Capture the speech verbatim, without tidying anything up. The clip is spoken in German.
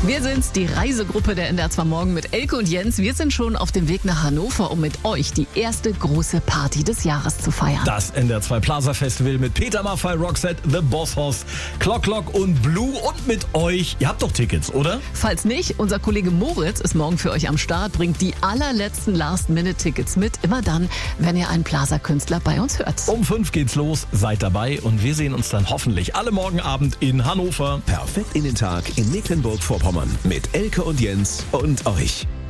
Wir sind's, die Reisegruppe der N D R zwei Morgen mit Elke und Jens. Wir sind schon auf dem Weg nach Hannover, um mit euch die erste große Party des Jahres zu feiern. Das N D R zwei Plaza Festival mit Peter Maffay, Roxette, The Boss Hoss, Clock Clock und Blue und mit euch. Ihr habt doch Tickets, oder? Falls nicht, unser Kollege Moritz ist morgen für euch am Start, bringt die allerletzten Last-Minute-Tickets mit. Immer dann, wenn ihr einen Plaza-Künstler bei uns hört. Um fünf geht's los, seid dabei und wir sehen uns dann hoffentlich alle morgen Abend in Hannover. Perfekt in den Tag in Mecklenburg-Vorpommern mit Elke und Jens und euch.